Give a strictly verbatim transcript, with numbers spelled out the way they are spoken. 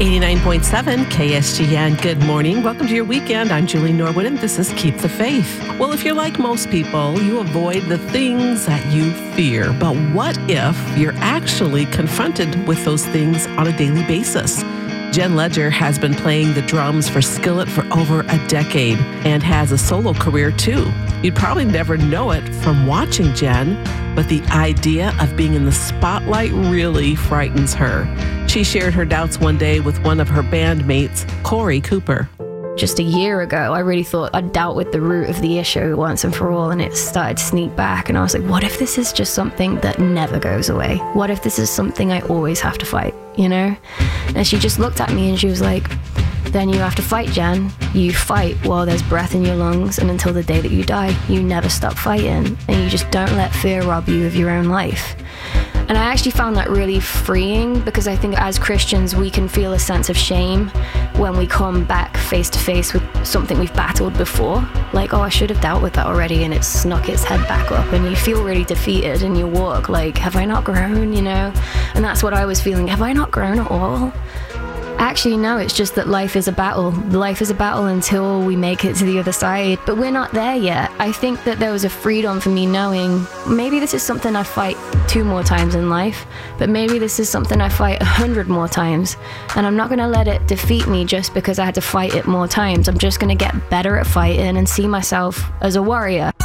eighty-nine point seven K S G N. Good morning. Welcome to your weekend. I'm Julie Norwood, and this is Keep the Faith. Well, if you're like most people, you avoid the things that you fear. But what if you're actually confronted with those things on a daily basis? Jen Ledger has been playing the drums for Skillet for over a decade and has a solo career too. You'd probably never know it from watching Jen, but the idea of being in the spotlight really frightens her. She shared her doubts one day with one of her bandmates, Corey Cooper. Just a year ago, I really thought I'd dealt with the root of the issue once and for all, and it started to sneak back. And I was like, what if this is just something that never goes away? What if this is something I always have to fight, you know? And she just looked at me and she was like, then you have to fight, Jen. You fight while there's breath in your lungs, and until the day that you die, you never stop fighting. And you just don't let fear rob you of your own life. And I actually found that really freeing, because I think as Christians, we can feel a sense of shame when we come back face to face with something we've battled before. Like, oh, I should have dealt with that already, and it snuck its head back up, and you feel really defeated in your walk. Like, have I not grown, you know? And that's what I was feeling. Have I not grown at all? Actually, no, it's just that life is a battle. Life is a battle until we make it to the other side. But we're not there yet. I think that there was a freedom for me knowing maybe this is something I fight two more times in life, but maybe this is something I fight a hundred more times. And I'm not going to let it defeat me just because I had to fight it more times. I'm just going to get better at fighting and see myself as a warrior.